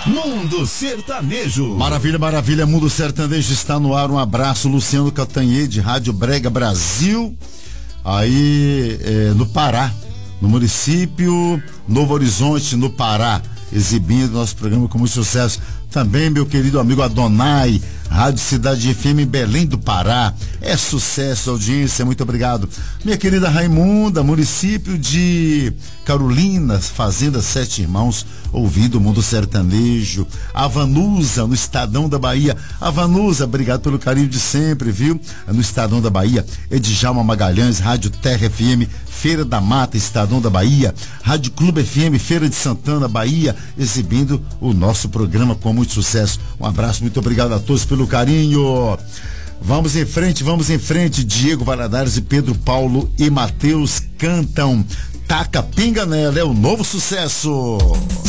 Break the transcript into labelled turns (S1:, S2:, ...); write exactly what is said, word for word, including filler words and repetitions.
S1: Mundo Sertanejo.
S2: Maravilha, maravilha, Mundo Sertanejo está no ar. Um abraço, Luciano Catanhede, Rádio Brega Brasil, aí é, no Pará, no município Novo Horizonte, no Pará, exibindo nosso programa com muito sucesso. Também meu querido amigo Adonai, Rádio Cidade F M Belém do Pará, é sucesso, audiência, muito obrigado. Minha querida Raimunda, município de Carolina, Fazenda Sete Irmãos, ouvindo o Mundo Sertanejo. A Vanusa, no Estadão da Bahia. A Vanusa, obrigado pelo carinho de sempre, viu? No Estadão da Bahia, Edjalma Magalhães, Rádio Terra F M, Feira da Mata, Estadão da Bahia, Rádio Clube F M, Feira de Santana, Bahia, exibindo o nosso programa com muito sucesso. Um abraço, muito obrigado a todos pelo carinho. Vamos em frente, vamos em frente. Diego Valadares e Pedro Paulo e Matheus cantam Taca Pinga Nela, é o novo sucesso.